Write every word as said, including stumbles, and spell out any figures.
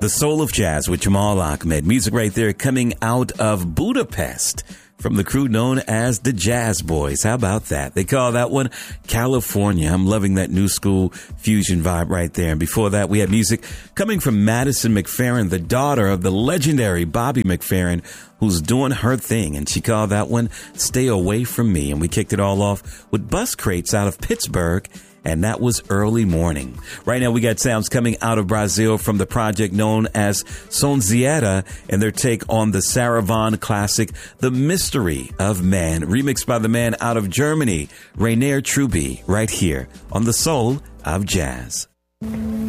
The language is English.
The Soul of Jazz with Jamal Ahmed. Music right there coming out of Budapest from the crew known as the Jazz Boys. How about that? They call that one California. I'm loving that new school fusion vibe right there. And before that, we had music coming from Madison McFerrin, the daughter of the legendary Bobby McFerrin, who's doing her thing. And she called that one Stay Away From Me. And we kicked it all off with Bus Crates out of Pittsburgh. And that was Early Morning. Right now, we got sounds coming out of Brazil from the project known as Sonzeira and their take on the Sarah Vaughan classic, The Mystery of Man, remixed by the man out of Germany, Rainer Truby, right here on The Soul of Jazz.